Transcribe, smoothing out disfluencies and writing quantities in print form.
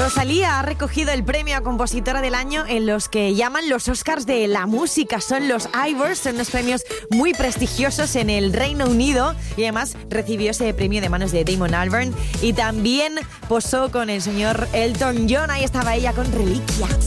Rosalía ha recogido el premio a compositora del año en los que llaman los Oscars de la música. Son los Ivors, son unos premios muy prestigiosos en el Reino Unido y además recibió ese premio de manos de Damon Albarn y también posó con el señor Elton John. Ahí estaba ella con Reliquia.